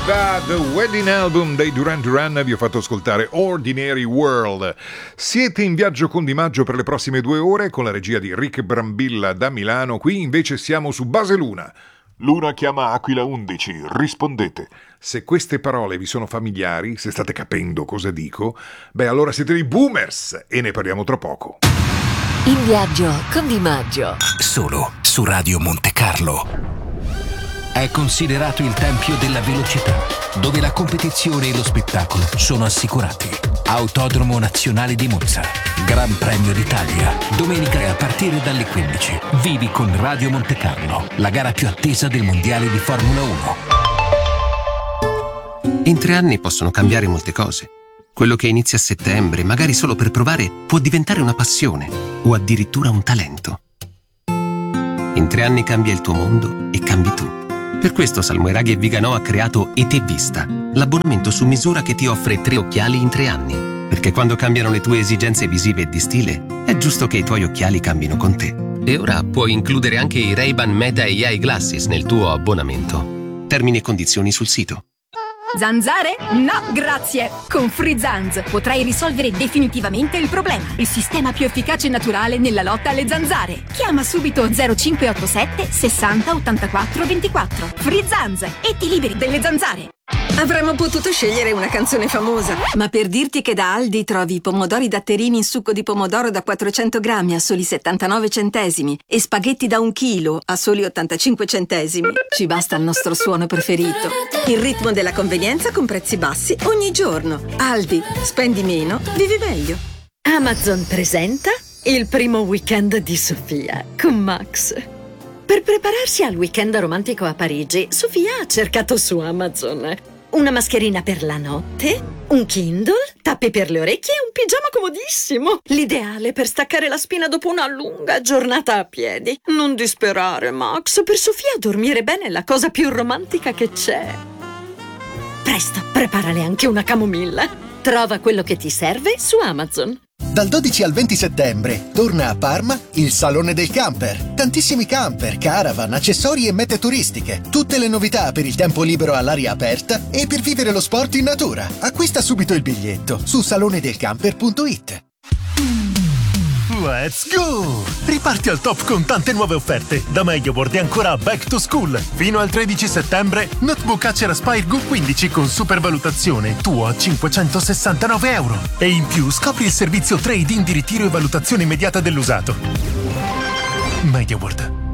Da The Wedding Album dei Duran Duran vi ho fatto ascoltare Ordinary World. Siete in viaggio con Di Maggio per le prossime 2 ore con la regia di Rick Brambilla da Milano. Qui invece siamo su Base Luna. Luna chiama Aquila 11, rispondete. Se queste parole vi sono familiari, se state capendo cosa dico, beh allora siete dei boomers e ne parliamo tra poco. In viaggio con Di Maggio. Solo su Radio Monte Carlo. È considerato il tempio della velocità, dove la competizione e lo spettacolo sono assicurati. Autodromo Nazionale di Monza, Gran Premio d'Italia, domenica a partire dalle 15. Vivi con Radio Monte Carlo, la gara più attesa del Mondiale di Formula 1. In 3 anni possono cambiare molte cose. Quello che inizia a settembre, magari solo per provare, può diventare una passione o addirittura un talento. In 3 anni cambia il tuo mondo e cambi tu. Per questo Salmoiraghi e Viganò ha creato ET Vista, l'abbonamento su misura che ti offre 3 occhiali in 3 anni. Perché quando cambiano le tue esigenze visive e di stile, è giusto che i tuoi occhiali cambino con te. E ora puoi includere anche i Ray-Ban Meta AI Glasses nel tuo abbonamento. Termini e condizioni sul sito. Zanzare? No, grazie! Con Free Zanz potrai risolvere definitivamente il problema. Il sistema più efficace e naturale nella lotta alle zanzare. Chiama subito 0587 60 84 24. Free Zanz e ti liberi delle zanzare. Avremmo potuto scegliere una canzone famosa, ma per dirti che da Aldi trovi i pomodori datterini in succo di pomodoro da 400 grammi a soli 79 centesimi e spaghetti da 1 chilo a soli 85 centesimi, ci basta il nostro suono preferito. Il ritmo della convenienza con prezzi bassi ogni giorno. Aldi, spendi meno, vivi meglio. Amazon presenta il primo weekend di Sofia con Max. Per prepararsi al weekend romantico a Parigi, Sofia ha cercato su Amazon una mascherina per la notte, un Kindle, tappi per le orecchie e un pigiama comodissimo. L'ideale per staccare la spina dopo una lunga giornata a piedi. Non disperare, Max. Per Sofia dormire bene è la cosa più romantica che c'è. Presto, preparale anche una camomilla. Trova quello che ti serve su Amazon. Dal 12 al 20 settembre torna a Parma il Salone del Camper. Tantissimi camper, caravan, accessori e mete turistiche. Tutte le novità per il tempo libero all'aria aperta e per vivere lo sport in natura. Acquista subito il biglietto su salonedelcamper.it. Let's go! Riparti al top con tante nuove offerte. Da MediaWorld e ancora Back to School. Fino al 13 settembre, notebook Acer Aspire Q15 con supervalutazione, tuo a €569. E in più scopri il servizio trade-in di ritiro e valutazione immediata dell'usato. MediaWorld.